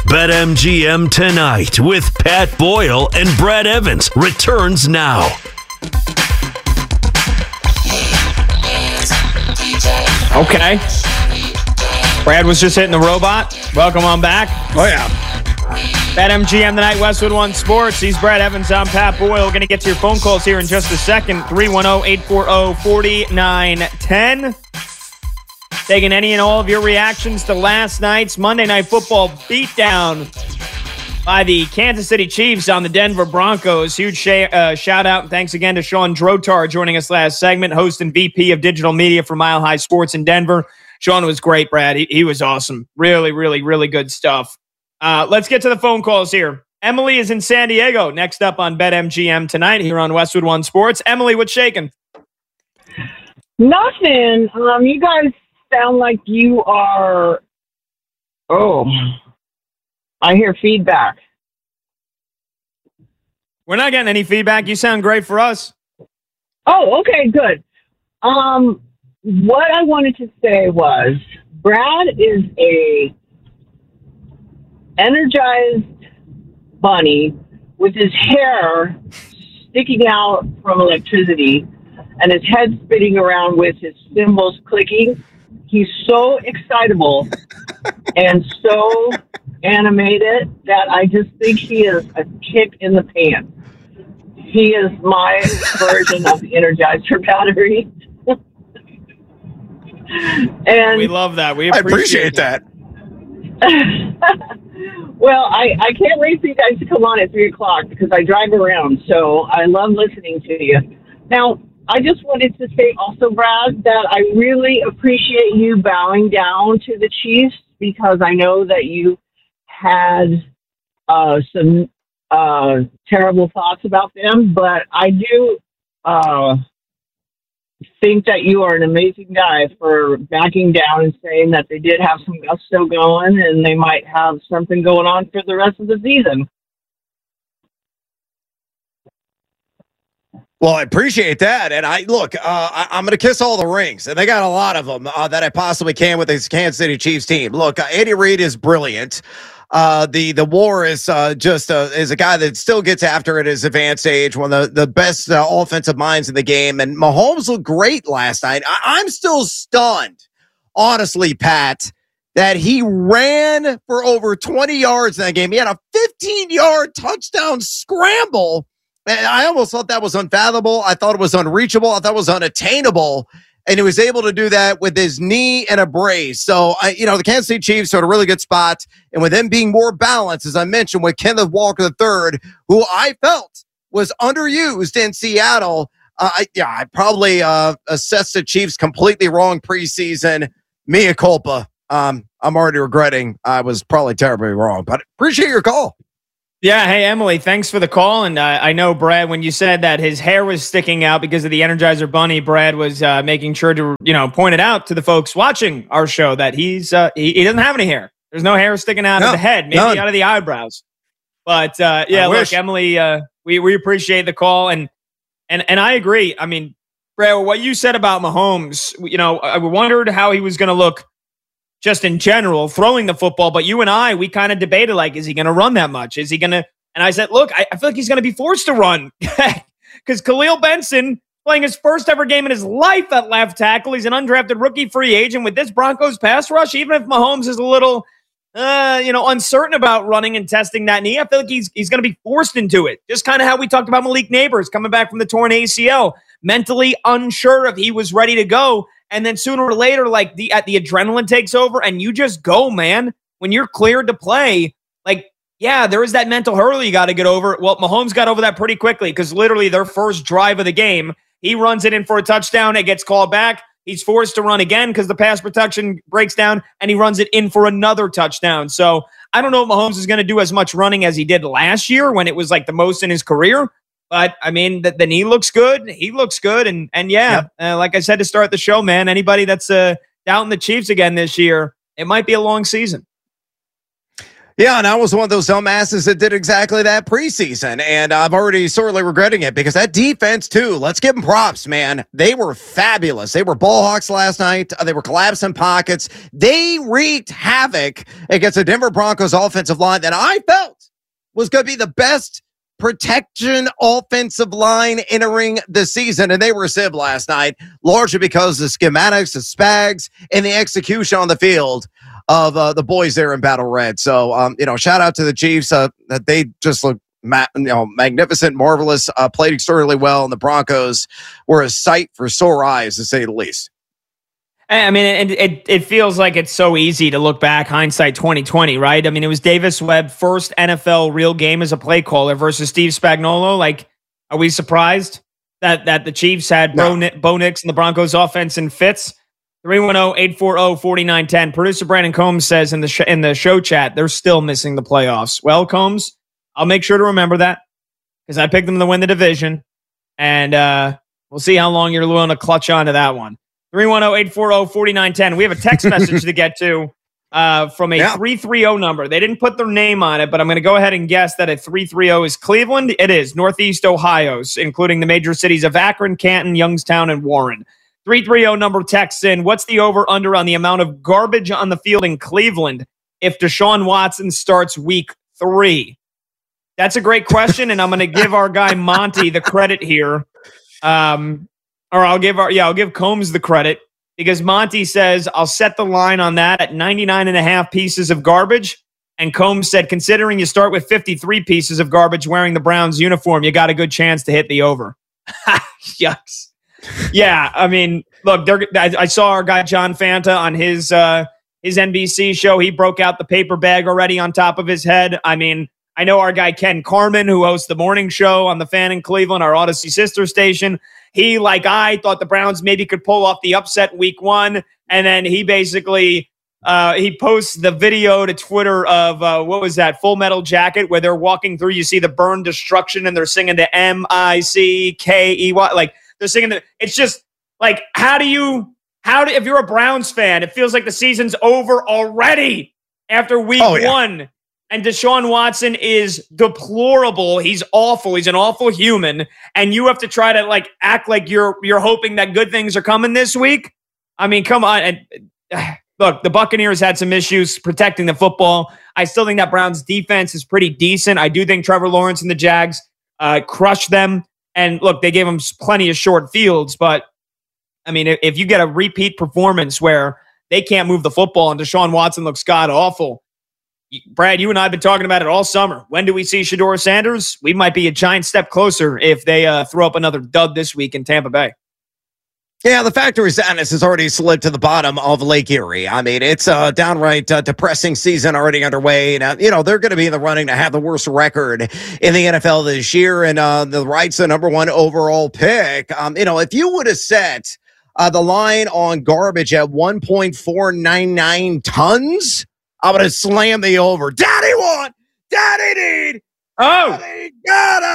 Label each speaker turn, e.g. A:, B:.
A: BetMGM Tonight with Pat Boyle and Brad Evans returns now.
B: Okay. Brad was just hitting the robot. Welcome on back.
C: Oh, yeah.
B: BetMGM Tonight, Westwood One Sports. He's Brad Evans. I'm Pat Boyle. Going to get to your phone calls here in just a second. 310-840-4910. Taking any and all of your reactions to last night's Monday Night Football beatdown by the Kansas City Chiefs on the Denver Broncos. Huge shout out and thanks again to Sean Drotar joining us last segment, host and VP of Digital Media for Mile High Sports in Denver. Sean was great, Brad. He was awesome. Really, really, really good stuff. Let's get to the phone calls here. Emily is in San Diego. Next up on BetMGM Tonight here on Westwood One Sports. Emily, what's shaking?
D: Nothing. You guys sound like you are... Oh, I hear feedback.
B: We're not getting any feedback. You sound great for us.
D: Oh, okay, good. What I wanted to say was Brad is a energized bunny with his hair sticking out from electricity and his head spinning around with his cymbals clicking. He's so excitable and so animated that I just think he is a kick in the pants. He is my version of the Energizer battery. And
B: we love that.
C: I appreciate that.
D: Well, I can't wait for you guys to come on at 3 o'clock because I drive around, so I love listening to you. Now, I just wanted to say also, Brad, that I really appreciate you bowing down to the Chiefs because I know that you had some terrible thoughts about them, but I do think that you are an amazing guy for backing down and saying that they did have some gusto going and they might have something going on for the rest of the season.
C: Well, I appreciate that. And I'm going to kiss all the rings. And they got a lot of them that I possibly can with this Kansas City Chiefs team. Look, Andy Reid is brilliant. The war is is a guy that still gets after it at his advanced age, one of the best offensive minds in the game. And Mahomes looked great last night. I'm still stunned, honestly, Pat, that he ran for over 20 yards in that game. He had a 15-yard touchdown scramble. And I almost thought that was unfathomable. I thought it was unreachable. I thought it was unattainable. And he was able to do that with his knee and a brace. So, the Kansas City Chiefs are in a really good spot. And with them being more balanced, as I mentioned, with Kenneth Walker III, who I felt was underused in Seattle, I probably assessed the Chiefs completely wrong preseason. Mea culpa. I'm already regretting I was probably terribly wrong. But appreciate your call.
B: Yeah, hey, Emily, thanks for the call. And I know, Brad, when you said that his hair was sticking out because of the Energizer Bunny, Brad was making sure to, point it out to the folks watching our show that he doesn't have any hair. There's no hair sticking out of the head, maybe none. Out of the eyebrows. But, look, Emily, we appreciate the call. And I agree. I mean, Brad, what you said about Mahomes, I wondered how he was going to look just in general, throwing the football. But you and I, we kind of debated, is he going to run that much? Is he going to? And I said, look, I feel like he's going to be forced to run because Khalil Benson playing his first ever game in his life at left tackle. He's an undrafted rookie free agent with this Broncos pass rush. Even if Mahomes is a little, uncertain about running and testing that knee, I feel like he's going to be forced into it. Just kind of how we talked about Malik Neighbors coming back from the torn ACL, mentally unsure if he was ready to go. And then sooner or later, the adrenaline takes over and you just go, man. When you're cleared to play, there is that mental hurdle you got to get over. Well, Mahomes got over that pretty quickly because literally their first drive of the game, he runs it in for a touchdown. It gets called back. He's forced to run again because the pass protection breaks down and he runs it in for another touchdown. So I don't know if Mahomes is going to do as much running as he did last year when it was the most in his career. But, I mean, the knee looks good. He looks good. And like I said to start the show, man, anybody that's doubting the Chiefs again this year, it might be a long season.
C: Yeah, and I was one of those dumbasses that did exactly that preseason, and I'm already sorely regretting it because that defense, too, let's give them props, man. They were fabulous. They were ball hawks last night. They were collapsing pockets. They wreaked havoc against the Denver Broncos offensive line that I felt was going to be the best protection offensive line entering the season, and they were sieved last night, largely because the schematics, the spags, and the execution on the field of the boys there in Battle Red. So, shout out to the Chiefs that they just look magnificent, marvelous, played extremely well, and the Broncos were a sight for sore eyes, to say the least.
B: I mean, it feels like it's so easy to look back, hindsight 2020, right? I mean, it was Davis Webb first NFL real game as a play caller versus Steve Spagnuolo. Like, are we surprised that the Chiefs had Bo Nix and the Broncos offense in fits? 310-840-4910. Producer Brandon Combs says in the show chat, they're still missing the playoffs. Well, Combs, I'll make sure to remember that because I picked them to win the division. And we'll see how long you're willing to clutch on to that one. 310-840-4910. We have a text message to get to from a 330 number. They didn't put their name on it, but I'm going to go ahead and guess that a 330 is Cleveland. It is Northeast Ohio, including the major cities of Akron, Canton, Youngstown, and Warren. 330 number texts in, what's the over-under on the amount of garbage on the field in Cleveland if Deshaun Watson starts week 3? That's a great question, and I'm going to give our guy Monty the credit here. I'll give Combs the credit because Monty says, I'll set the line on that at 99.5 pieces of garbage. And Combs said, considering you start with 53 pieces of garbage wearing the Browns uniform, you got a good chance to hit the over. Yucks. Yeah, I mean, look, I saw our guy John Fanta on his NBC show. He broke out the paper bag already on top of his head. I mean, I know our guy Ken Carman, who hosts the morning show on the Fan in Cleveland, our Odyssey sister station. He, like I, thought the Browns maybe could pull off the upset week 1, and then he basically he posts the video to Twitter of what was that, Full Metal Jacket, where they're walking through. You see the burn destruction, and they're singing the MICKEY, like. They're singing it's just like, if you're a Browns fan, it feels like the season's over already after week 1. And Deshaun Watson is deplorable. He's awful. He's an awful human. And you have to try to act like you're hoping that good things are coming this week. I mean, come on. And look, the Buccaneers had some issues protecting the football. I still think that Browns defense is pretty decent. I do think Trevor Lawrence and the Jags crushed them. And look, they gave them plenty of short fields, but I mean, if you get a repeat performance where they can't move the football and Deshaun Watson looks god-awful, Brad, you and I have been talking about it all summer. When do we see Shedeur Sanders? We might be a giant step closer if they throw up another dud this week in Tampa Bay.
C: Yeah, the factory sadness has already slid to the bottom of Lake Erie. I mean, it's a downright depressing season already underway. Now, they're going to be in the running to have the worst record in the NFL this year, and the Right's the number 1 overall pick. If you would have set the line on garbage at 1.499 tons, I would have slammed the over. Daddy want, Daddy need, Daddy gotta